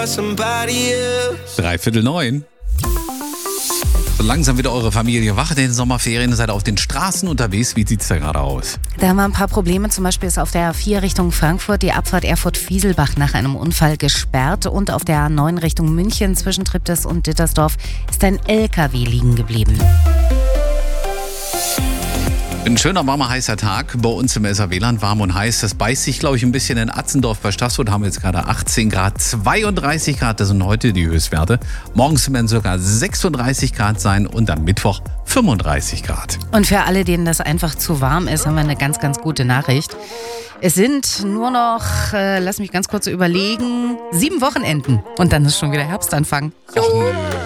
8:45. So langsam wieder eure Familie wach in den Sommerferien. Ihr seid auf den Straßen unterwegs. Wie sieht's da gerade aus? Da haben wir ein paar Probleme. Zum Beispiel ist auf der A4 Richtung Frankfurt die Abfahrt Erfurt-Fieselbach nach einem Unfall gesperrt. Und auf der A9 Richtung München zwischen Triptis und Dittersdorf ist ein LKW liegen geblieben. Ein schöner, warmer, heißer Tag bei uns im SRW-Land. Warm und heiß. Das beißt sich, glaube ich, ein bisschen in Atzendorf bei Stassfurt. Haben wir jetzt gerade 18 Grad, 32 Grad. Das sind heute die Höchstwerte. Morgens werden sogar 36 Grad sein und am Mittwoch 35 Grad. Und für alle, denen das einfach zu warm ist, haben wir eine ganz, ganz gute Nachricht. Es sind nur noch, lass mich ganz kurz überlegen, 7 Wochenenden. Und dann ist schon wieder Herbstanfang. Ach, nö.